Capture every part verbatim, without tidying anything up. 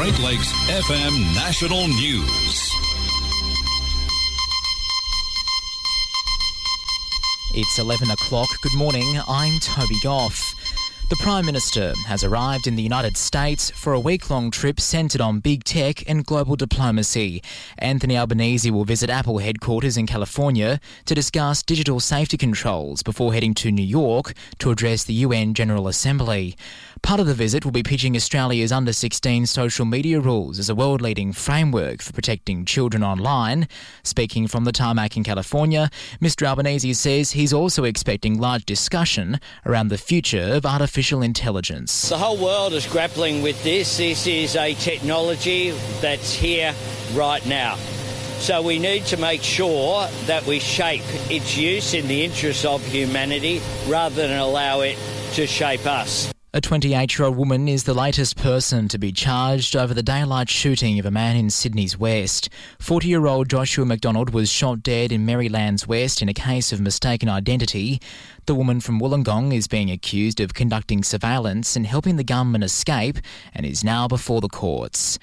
Great Lakes F M National News. It's eleven o'clock. Good morning, I'm Toby Goff. The Prime Minister has arrived in the United States for a week-long trip centred on big tech and global diplomacy. Anthony Albanese will visit Apple headquarters in California to discuss digital safety controls before heading to New York to address the U N General Assembly. Part of the visit will be pitching Australia's under sixteen social media rules as a world-leading framework for protecting children online. Speaking from the tarmac in California, Mister Albanese says he's also expecting large discussion around the future of artificial intelligence. The whole world is grappling with this. This is a technology that's here right now. So we need to make sure that we shape its use in the interests of humanity rather than allow it to shape us. A twenty-eight-year-old woman is the latest person to be charged over the daylight shooting of a man in Sydney's West. forty-year-old Joshua McDonald was shot dead in Maryland's West in a case of mistaken identity. The woman from Wollongong is being accused of conducting surveillance and helping the gunman escape and is now before the courts.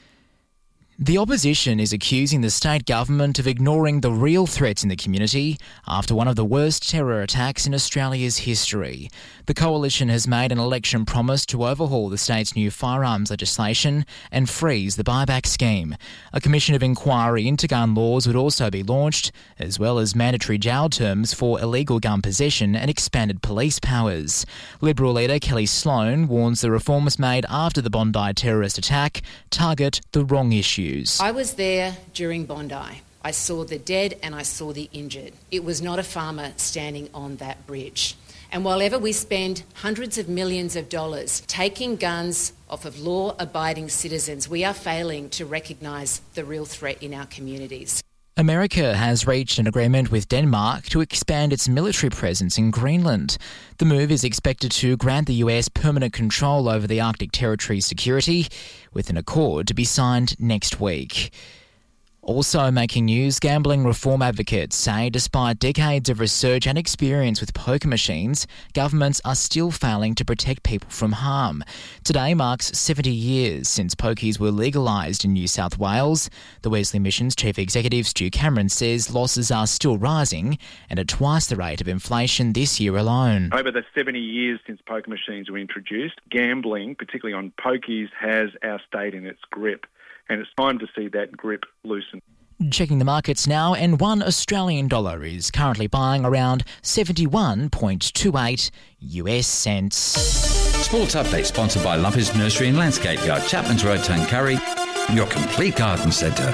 The opposition is accusing the state government of ignoring the real threats in the community after one of the worst terror attacks in Australia's history. The coalition has made an election promise to overhaul the state's new firearms legislation and freeze the buyback scheme. A commission of inquiry into gun laws would also be launched, as well as mandatory jail terms for illegal gun possession and expanded police powers. Liberal leader Kelly Sloan warns the reforms made after the Bondi terrorist attack target the wrong issues. I was there during Bondi. I saw the dead and I saw the injured. It was not a farmer standing on that bridge. And while ever we spend hundreds of millions of dollars taking guns off of law-abiding citizens, we are failing to recognise the real threat in our communities. America has reached an agreement with Denmark to expand its military presence in Greenland. The move is expected to grant the U S permanent control over the Arctic territory's security, with an accord to be signed next week. Also making news, gambling reform advocates say despite decades of research and experience with poker machines, governments are still failing to protect people from harm. Today marks seventy years since pokies were legalised in New South Wales. The Wesley Mission's Chief Executive Stu Cameron says losses are still rising and at twice the rate of inflation this year alone. Over the seventy years since poker machines were introduced, gambling, particularly on pokies, has our state in its grip. And it's time to see that grip loosen. Checking the markets now, and one Australian dollar is currently buying around seventy-one point two eight U S cents. Sports Update sponsored by Lumpers Nursery and Landscape Yard, Chapman's Road, Tuncurry, your complete garden centre.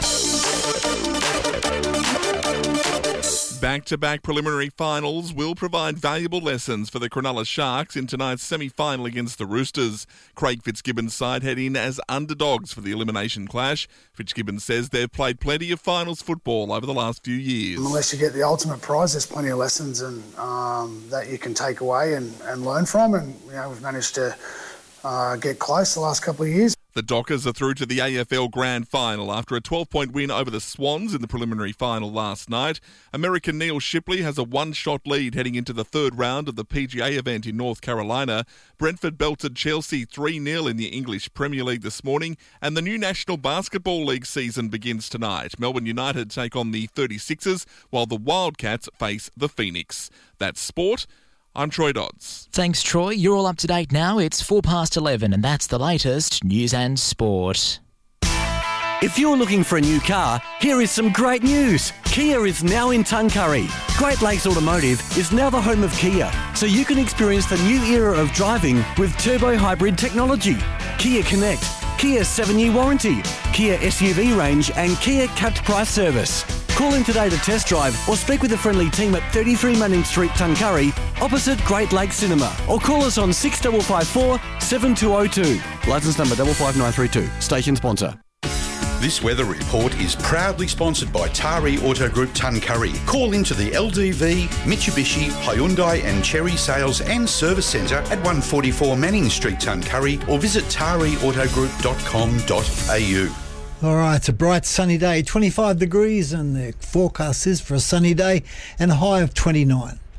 Back-to-back preliminary finals will provide valuable lessons for the Cronulla Sharks in tonight's semi-final against the Roosters. Craig Fitzgibbon's side head in as underdogs for the elimination clash. Fitzgibbon says they've played plenty of finals football over the last few years. Unless you get the ultimate prize, there's plenty of lessons and um, that you can take away and, and learn from. And you know, we've managed to uh, get close the last couple of years. The Dockers are through to the A F L Grand Final after a twelve-point win over the Swans in the preliminary final last night. American Neil Shipley has a one-shot lead heading into the third round of the P G A event in North Carolina. Brentford belted Chelsea three nil in the English Premier League this morning, and the new National Basketball League season begins tonight. Melbourne United take on the thirty-sixers, while the Wildcats face the Phoenix. That's sport. I'm Troy Dodds. Thanks, Troy. You're all up to date now. It's four past eleven, and that's the latest news and sport. If you're looking for a new car, here is some great news. Kia is now in Tuncurry. Great Lakes Automotive is now the home of Kia, so you can experience the new era of driving with turbo hybrid technology. Kia Connect, Kia's seven-year warranty, Kia S U V range and Kia capped price service. Call in today to test drive or speak with the friendly team at thirty-three Manning Street, Tuncurry, opposite Great Lakes Cinema, or call us on six five five four, seven two zero two. Licence number five five nine three two. Station sponsor. This weather report is proudly sponsored by Tari Auto Group Tuncurry. Call into the L D V, Mitsubishi, Hyundai and Chery Sales and Service Centre at one forty-four Manning Street, Tuncurry, or visit tari auto group dot com dot a u. All right, it's a bright sunny day, twenty-five degrees, and the forecast is for a sunny day and a high of twenty-nine.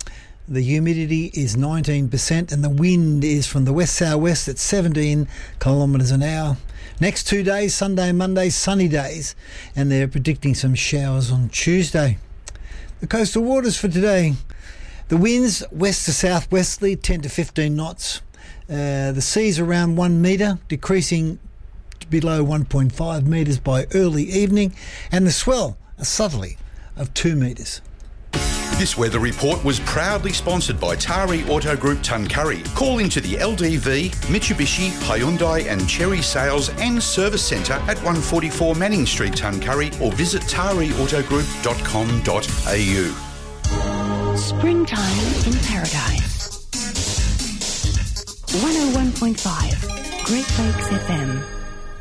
The humidity is nineteen percent and the wind is from the west-southwest at seventeen kilometres an hour. Next two days, Sunday and Monday, sunny days, and they're predicting some showers on Tuesday. The coastal waters for today. The winds west to southwesterly, ten to fifteen knots. Uh, the sea's around one metre, decreasing below one point five metres by early evening, and the swell a southerly of two metres. This weather report was proudly sponsored by Tari Auto Group Tuncurry. Call into the L D V, Mitsubishi, Hyundai and Cherry Sales and Service Centre at one forty-four Manning Street, Tuncurry, or visit tari auto group dot com dot a u. Springtime in Paradise. one oh one point five Great Lakes F M.